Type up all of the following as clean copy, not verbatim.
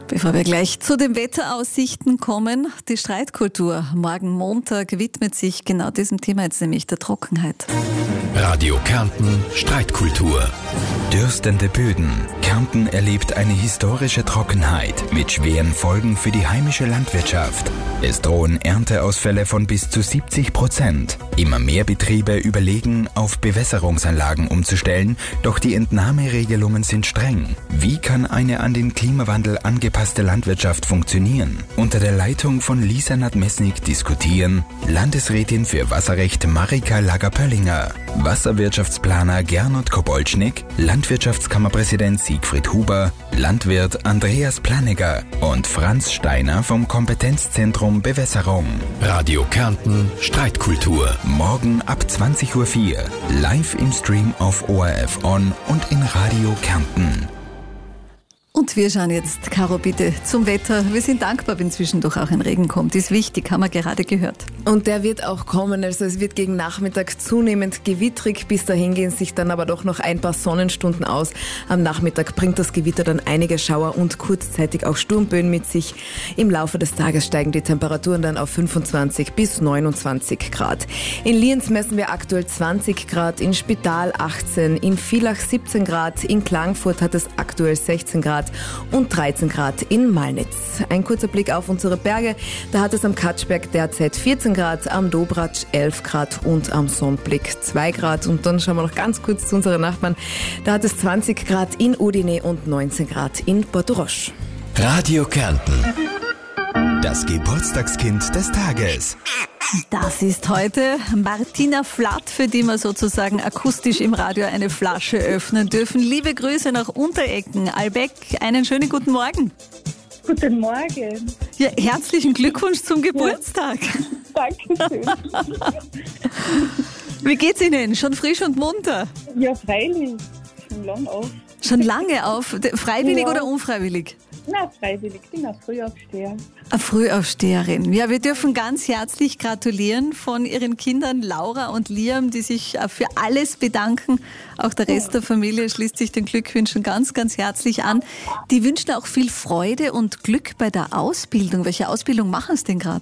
Bevor wir gleich zu den Wetteraussichten kommen, die Streitkultur. Morgen Montag widmet sich genau diesem Thema jetzt, nämlich der Trockenheit. Radio Kärnten Streitkultur. Dürstende Böden. Kärnten erlebt eine historische Trockenheit mit schweren Folgen für die heimische Landwirtschaft. Es drohen Ernteausfälle von bis zu 70%. Immer mehr Betriebe überlegen, auf Bewässerungsanlagen umzustellen, doch die Entnahmeregelungen sind streng. Wie kann eine an den Klimawandel angepasste Landwirtschaft funktionieren? Unter der Leitung von Lisa Nadmesnik diskutieren Landesrätin für Wasserrecht Marika Lager-Pöllinger, Wasserwirtschaftsplaner Gernot Kobolcznik, Landwirtschaftskammerpräsident Siegfried Huber, Landwirt Andreas Planegger und Franz Steiner vom Kompetenzzentrum Bewässerung. Radio Kärnten Streitkultur. Morgen ab 20.04 Uhr. Live im Stream auf ORF On und in Radio Kärnten. Und wir schauen jetzt, Caro, bitte zum Wetter. Wir sind dankbar, wenn zwischendurch auch ein Regen kommt. Ist wichtig, haben wir gerade gehört. Und der wird auch kommen. Also es wird gegen Nachmittag zunehmend gewittrig. Bis dahin gehen sich dann aber doch noch ein paar Sonnenstunden aus. Am Nachmittag bringt das Gewitter dann einige Schauer und kurzzeitig auch Sturmböen mit sich. Im Laufe des Tages steigen die Temperaturen dann auf 25 bis 29 Grad. In Lienz messen wir aktuell 20 Grad, in Spital 18, in Villach 17 Grad, in Klagenfurt hat es aktuell 16 Grad und 13 Grad in Malnitz. Ein kurzer Blick auf unsere Berge. Da hat es am Katschberg derzeit 14 Grad, am Dobratsch 11 Grad und am Sonnblick 2 Grad. Und dann schauen wir noch ganz kurz zu unseren Nachbarn. Da hat es 20 Grad in Udine und 19 Grad in Porto-Roche. Radio Kärnten. Das Geburtstagskind des Tages. Das ist heute Martina Flatt, für die wir sozusagen akustisch im Radio eine Flasche öffnen dürfen. Liebe Grüße nach Unterecken. Albeck, einen schönen guten Morgen. Guten Morgen. Ja, herzlichen Glückwunsch zum Geburtstag. Dankeschön. Wie geht's Ihnen? Schon frisch und munter? Ja, freilich. Schon lange auf. Schon lange auf? Freiwillig Ja. oder unfreiwillig? Nein, freiwillig. Ich bin ein Frühaufsteher. Eine Frühaufsteherin. Ja, wir dürfen ganz herzlich gratulieren von Ihren Kindern Laura und Liam, die sich für alles bedanken. Auch der Rest der Familie schließt sich den Glückwünschen ganz, ganz herzlich an. Die wünschen auch viel Freude und Glück bei der Ausbildung. Welche Ausbildung machen Sie denn gerade?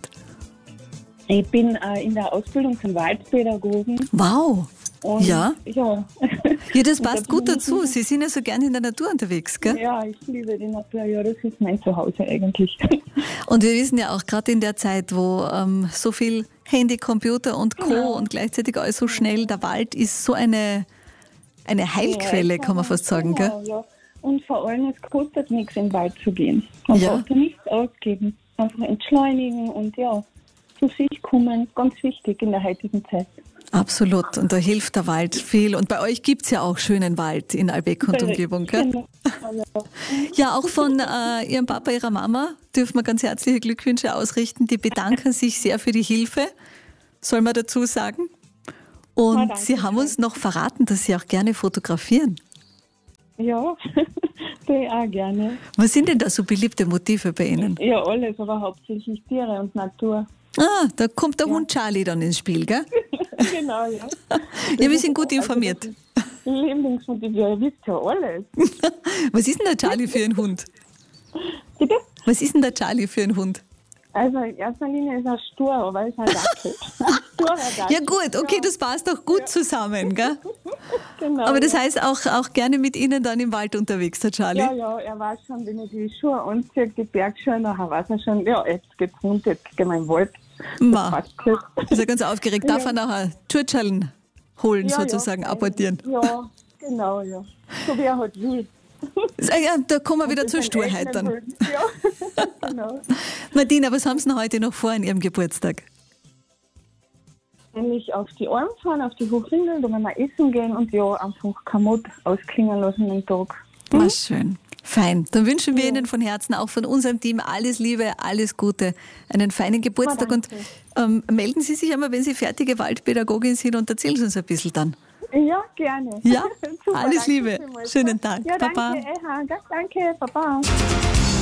Ich bin in der Ausbildung zum Waldpädagogen. Wow. Und Ja? Ja. Ja, das Und da passt gut bin ich- dazu. Sie sind ja so gerne in der Natur unterwegs, gell? Ja, ich liebe die Natur. Ja, das ist mein Zuhause eigentlich. Und wir wissen ja auch gerade in der Zeit, wo so viel Handy, Computer und Co. Genau. und gleichzeitig alles so schnell, der Wald ist so eine Heilquelle, kann man fast sagen, gell? Genau, ja. Und vor allem, es kostet nichts, in den Wald zu gehen. Man Ja. braucht da nichts ausgeben. Einfach entschleunigen und ja, zu sich kommen. Ganz wichtig in der heutigen Zeit. Absolut. Und da hilft der Wald viel. Und bei euch gibt's ja auch schönen Wald in Albeck und Umgebung, gell? Genau. Ja. Ja, auch von Ihrem Papa, Ihrer Mama dürfen wir ganz herzliche Glückwünsche ausrichten. Die bedanken sich sehr für die Hilfe, soll man dazu sagen. Und danke Sie haben uns noch verraten, dass Sie auch gerne fotografieren. Ja, tue ich auch gerne. Was sind denn da so beliebte Motive bei Ihnen? Ja, alles, aber hauptsächlich Tiere und Natur. Ah, da kommt der Hund Charlie dann ins Spiel, gell? Genau, ja. Ja, wir sind gut informiert. Lieblingsmotiv, ja, ihr wisst ja alles. Was ist denn der Charlie für ein Hund? Bitte? Was ist denn der Charlie für ein Hund? Also in erster Linie ist er stur, aber er ist ein Dackel. Sturer Dackel. Ja gut, okay, das passt doch gut zusammen, gell? Genau, Aber das ja. heißt auch gerne mit Ihnen dann im Wald unterwegs, der Charlie? Ja, er weiß schon, wenn ich die Schuhe anziehe, die Bergschuhe, nachher weiß er schon, ja, jetzt geht's runter, jetzt gehen wir in den Wald. Ma, Passt gut. ist er ganz aufgeregt. Darf er nachher Tschurtschallen holen, Ja, sozusagen, ja, apportieren? Ja, genau, ja. So wie er halt will. Ja, da kommen wir wieder Und zur das Sturheit eigenen dann. Willen. Ja, genau. Martina, was haben Sie denn heute noch vor an Ihrem Geburtstag? Nämlich auf die Alm fahren, auf die Hochrindel, da werden wir essen gehen und ja, einfach Kamot ausklingen lassen den Tag. Na schön. Fein. Dann wünschen wir Ihnen von Herzen, auch von unserem Team, alles Liebe, alles Gute, einen feinen Geburtstag. Und melden Sie sich einmal, wenn Sie fertige Waldpädagogin sind, und erzählen Sie uns ein bisschen dann. Ja, gerne. Ja, Super, alles danke Liebe. vielmals. Schönen Tag. Ja, Baba. danke, danke, Baba.